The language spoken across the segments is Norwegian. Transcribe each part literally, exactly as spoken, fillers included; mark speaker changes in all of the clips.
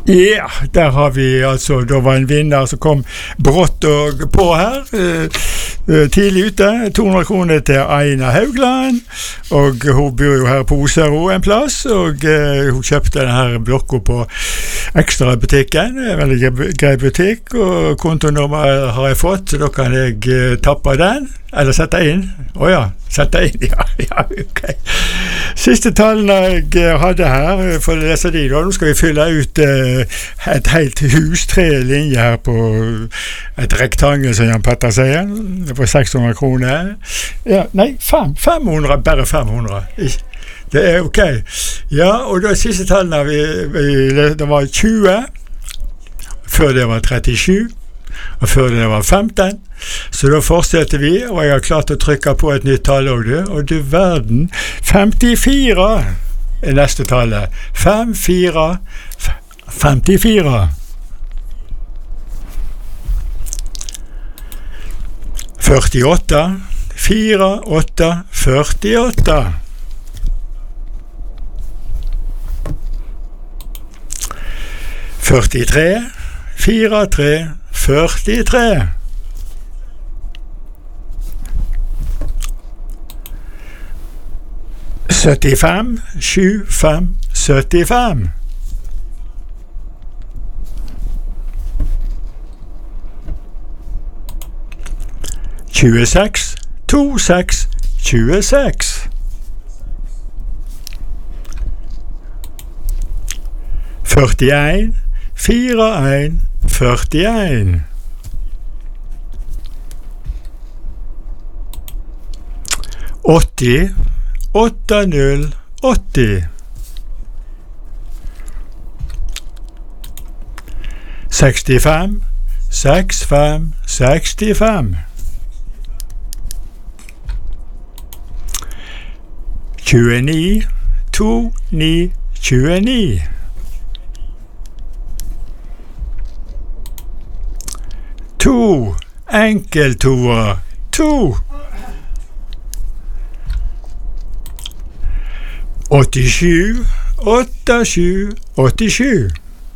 Speaker 1: Ja, der har vi altså, da var en vinner som kom brått og på her, eh, tidlig ute, to hundre kroner til Aina Haugland, og hun bor jo her på Osero en plass, og eh, hun kjøpte denne blokka på ekstra butikken, en veldig grei butikk, og kontonummer har jeg fått, så da kan jeg eh, tappe den, eller sette inn. Åja, sette inn, ja, ja, ok. Siste tallene jeg hadde her, for å lese de da, nå skal vi fylle ut eh, et helt hus, tre linjer her på et rektangel, som Jan Petter sier, på seks hundre kroner. Ja, nei, fem, fem hundre, bare fem hundre. Det er ok. Ja, og da siste tallene, vi, vi, det var tjue, før det var trettisju, og før det var femten, så da fortsetter vi, og jeg har klart å trykke på et nytt tall også, og du verden, femtifire er neste tallet, fem, fire, femtifire. førtiåtte, fire, åtte, førtiåtte. førtitre, fire, tre, førtitre. syttifem, sju, fem, syttifem. tjueseks, to, seks, tjueseks. førtien, fire, en, førtien. åtti, åtte, null, åtti. sekstifem, seks, fem, sekstifem. tjueni, to, ni, tjueni. To, enkeltoer, to. åttisju, åtte, sju, åttisju.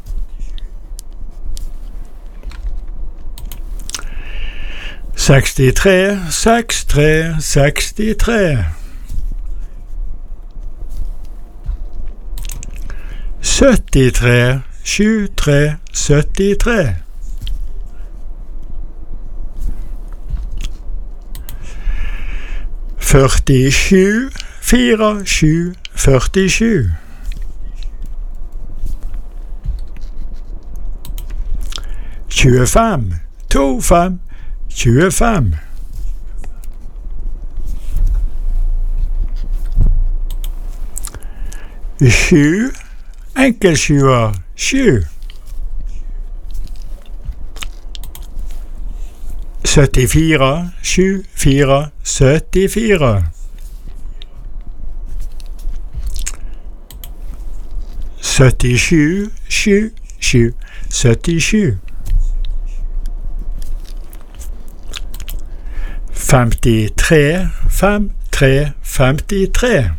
Speaker 1: sekstitre, seks, tre, sekstitre. syttitre, sju, tre, syttitre. førtisju, fire, sju, førtisju. tjuefem, to, fem, tjuefem. Sju, enkelsjuer, sju. syttifire, sju, fire, syttifire. syttisju, sju, sju, syttisju. femtitre, fem, tre, femtitre.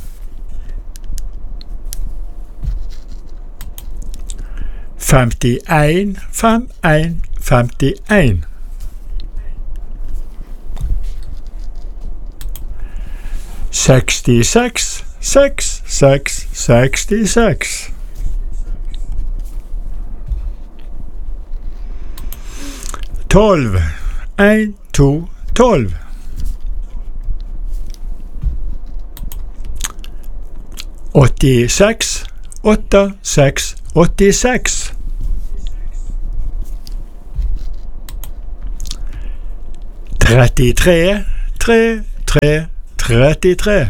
Speaker 1: femtien, fem, en, femtien. sekstiseks, seks, seks, sekstiseks. tolv, en, to, tolv. åttiseks, åtte, seks, åttiseks. trettitre, tre, tre, trettitre.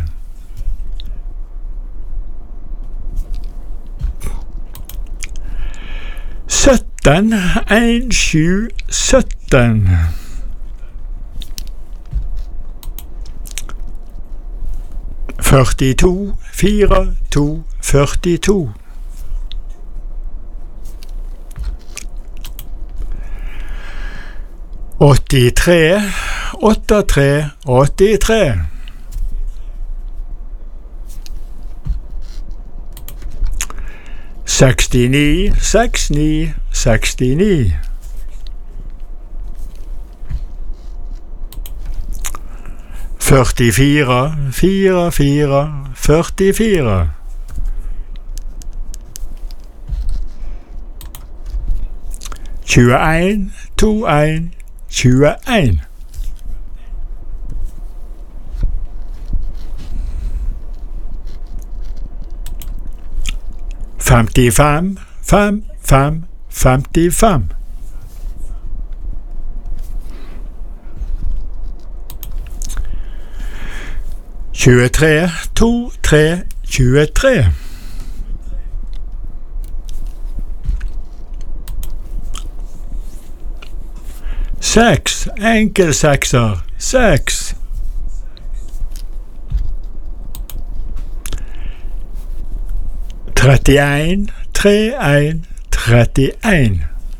Speaker 1: sytten, en, sju, sytten. førtito, fire, to, førtito. åttitre, åtte, tre, åttitre. sekstini, sekstini, sekstini. førtifire, fire, fire, førtifire. tjueen, to, en, tjueen. femtifem, fem, fem, femtifem. tjuetre, to, tre, tjuetre. Seks, enkel sekser, seks. trettien, tre, en, trettien.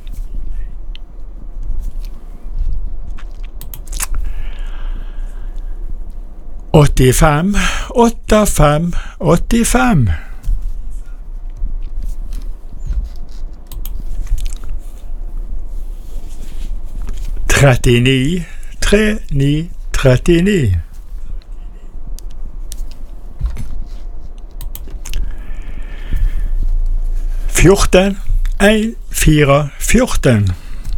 Speaker 1: åttifem, åtte, fem, åttifem. trettini, tre, ni, trettini. fjorten, en, fire, fjorten.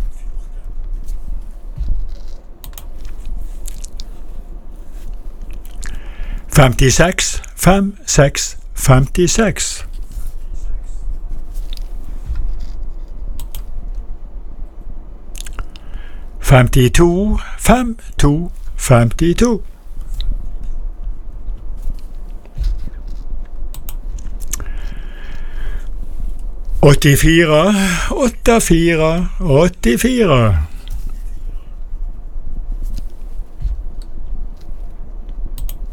Speaker 1: femtiseks, fem, seks, femtiseks. femtito, fem, to, femtito. åttifire, åtte, fire, åttifire.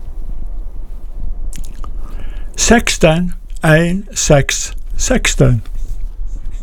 Speaker 1: seksten, en, seks, seksten.